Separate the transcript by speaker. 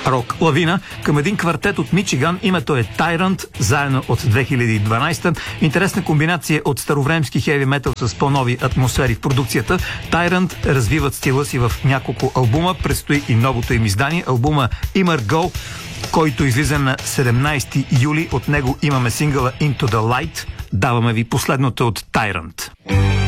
Speaker 1: рок лавина към един квартет от Мичиган. Името е Tyrant, заедно от 2012. Интересна комбинация от старовремски хеви метал с по-нови атмосфери в продукцията. Tyrant развиват стила си в няколко албума. Предстои и новото им издание. Албума Emergo, който излиза на 17 юли. От него имаме сингъла Into the Light. Даваме ви последното от Tyrant.